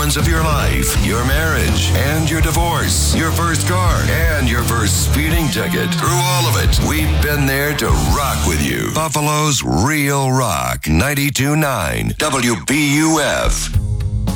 moments of your life, your marriage, and your divorce, your first car, and your first speeding ticket. Through all of it, we've been there to rock with you. Buffalo's Real Rock, 92.9 WBUF.